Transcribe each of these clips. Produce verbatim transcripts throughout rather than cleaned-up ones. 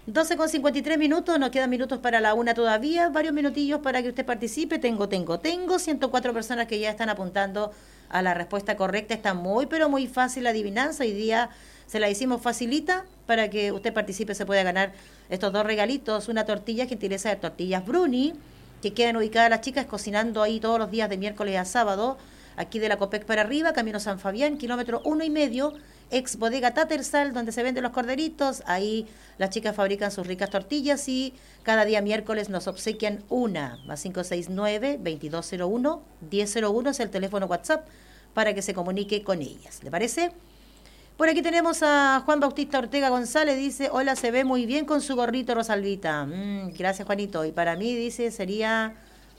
doce con cincuenta y tres minutos, nos quedan minutos para la una todavía, varios minutillos para que usted participe. Tengo, tengo, tengo ciento cuatro personas que ya están apuntando a la respuesta correcta. Está muy, pero muy fácil la adivinanza. Hoy día se la hicimos facilita para que usted participe, se pueda ganar estos dos regalitos. Una tortilla, gentileza de Tortillas Bruni, que quedan ubicadas las chicas cocinando ahí todos los días de miércoles a sábado, aquí de la Copec para arriba, Camino San Fabián, kilómetro uno y medio, ex bodega Tatersal, donde se venden los corderitos. Ahí las chicas fabrican sus ricas tortillas y cada día miércoles nos obsequian una. Más cinco seis nueve, veintidós cero uno, diez cero uno es el teléfono WhatsApp para que se comunique con ellas. ¿Le parece? Por aquí tenemos a Juan Bautista Ortega González, dice, hola, se ve muy bien con su gorrito, Rosalvita. Mm, gracias, Juanito. Y para mí, dice, sería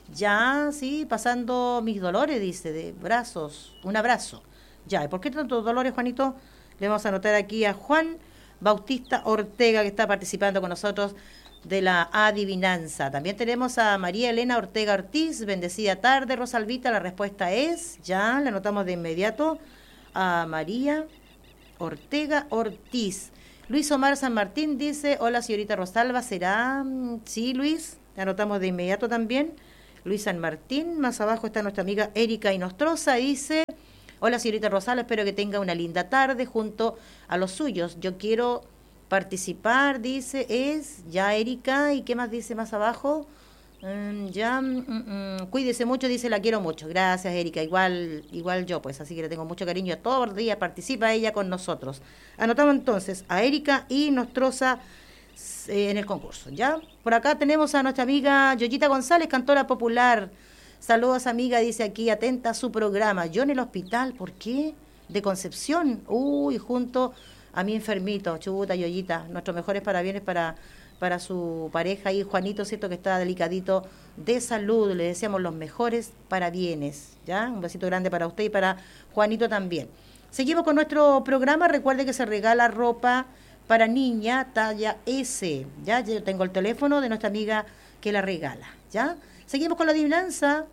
ya, sí, pasando mis dolores, dice, de brazos, un abrazo. Ya, ¿y por qué tantos dolores, Juanito? Le vamos a anotar aquí a Juan Bautista Ortega, que está participando con nosotros de la adivinanza. También tenemos a María Elena Ortega Ortiz, bendecida tarde, Rosalvita. La respuesta es, ya, la anotamos de inmediato, a María Ortega Ortiz. Luis Omar San Martín dice, hola señorita Rosalba, ¿será? Sí, Luis, la anotamos de inmediato también. Luis San Martín, más abajo está nuestra amiga Erika Inostroza, dice, hola señorita Rosalba, espero que tenga una linda tarde junto a los suyos. Yo quiero participar, dice, es, ya Erika, ¿y qué más dice más abajo? Mm, ya, mm, mm, cuídese mucho, dice, la quiero mucho. Gracias, Erika, igual igual yo, pues, así que le tengo mucho cariño. Todos los días participa ella con nosotros. Anotamos entonces a Erika y Nostroza eh, en el concurso, ¿ya? Por acá tenemos a nuestra amiga Yoyita González, cantora popular. Saludos, amiga, dice aquí, atenta a su programa. Yo en el hospital, ¿por qué? De Concepción. Uy, junto a mi enfermito, chubuta, Yoyita. Nuestros mejores parabienes para... para su pareja y Juanito, cierto que está delicadito de salud, le deseamos los mejores parabienes, ¿ya? Un besito grande para usted y para Juanito también. Seguimos con nuestro programa, recuerde que se regala ropa para niña talla S, ¿ya? Yo tengo el teléfono de nuestra amiga que la regala, ¿ya? Seguimos con la adivinanza,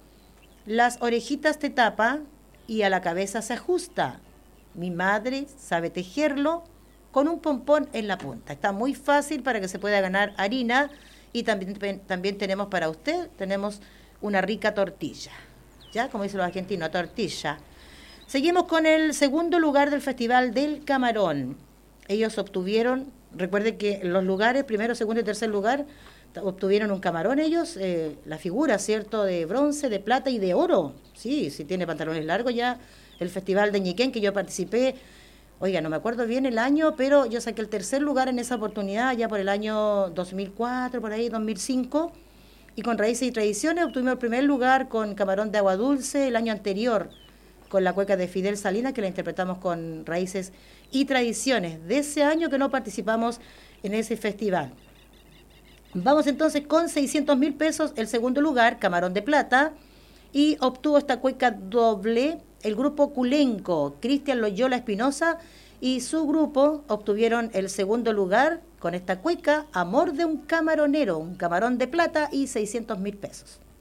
las orejitas te tapa y a la cabeza se ajusta. Mi madre sabe tejerlo con un pompón en la punta. Está muy fácil para que se pueda ganar harina y también, también tenemos para usted, tenemos una rica tortilla, ¿ya? Como dicen los argentinos, tortilla. Seguimos con el segundo lugar del Festival del Camarón. Ellos obtuvieron, recuerden que los lugares, primero, segundo y tercer lugar, obtuvieron un camarón ellos, eh, la figura, ¿cierto?, de bronce, de plata y de oro. Sí, si tiene pantalones largos ya, el Festival de Ñiquén, que yo participé. Oiga, no me acuerdo bien el año, pero yo saqué el tercer lugar en esa oportunidad, ya por el año dos mil cuatro, por ahí, dos mil cinco. Y con Raíces y Tradiciones obtuvimos el primer lugar con Camarón de Agua Dulce el año anterior, con la cueca de Fidel Salinas, que la interpretamos con Raíces y Tradiciones. De ese año que no participamos en ese festival. Vamos entonces con seiscientos mil pesos el segundo lugar, Camarón de Plata, y obtuvo esta cueca doble el grupo Culenco, Cristian Loyola Espinosa y su grupo obtuvieron el segundo lugar con esta cueca, Amor de un Camaronero, un camarón de plata y seiscientos mil pesos.